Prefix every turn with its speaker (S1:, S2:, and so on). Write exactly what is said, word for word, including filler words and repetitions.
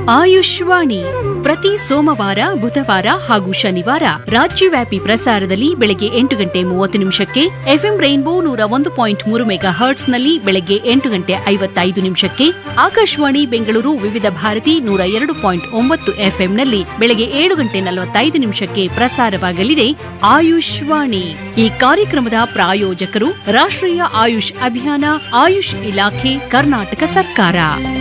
S1: ಆಯುಷ್ವಾಣಿ ಪ್ರತಿ ಸೋಮವಾರ ಬುಧವಾರ ಹಾಗೂ ಶನಿವಾರ ರಾಜ್ಯವ್ಯಾಪಿ ಪ್ರಸಾರದಲ್ಲಿ ಬೆಳಗ್ಗೆ ಎಂಟು ಗಂಟೆ ಮೂವತ್ತು ನಿಮಿಷಕ್ಕೆ, ಎಫ್ಎಂ ರೈನ್ಬೋ ನೂರ ಒಂದು ಪಾಯಿಂಟ್ ಮೂರು ಮೆಗಾ ಹರ್ಟ್ಸ್ನಲ್ಲಿ ಬೆಳಗ್ಗೆ ಎಂಟು ಗಂಟೆ ಐವತ್ತೈದು ನಿಮಿಷಕ್ಕೆ, ಆಕಾಶವಾಣಿ ಬೆಂಗಳೂರು ವಿವಿಧ ಭಾರತಿ ನೂರ ಎರಡು ಪಾಯಿಂಟ್ ಒಂಬತ್ತು ಎಫ್ಎಂನಲ್ಲಿ ಬೆಳಗ್ಗೆ ಏಳು ಗಂಟೆ ನಲವತ್ತೈದು ನಿಮಿಷಕ್ಕೆ ಪ್ರಸಾರವಾಗಲಿದೆ ಆಯುಷ್ವಾಣಿ. ಈ ಕಾರ್ಯಕ್ರಮದ ಪ್ರಾಯೋಜಕರು ರಾಷ್ಟ್ರೀಯ ಆಯುಷ್ ಅಭಿಯಾನ, ಆಯುಷ್ ಇಲಾಖೆ, ಕರ್ನಾಟಕ ಸರ್ಕಾರ.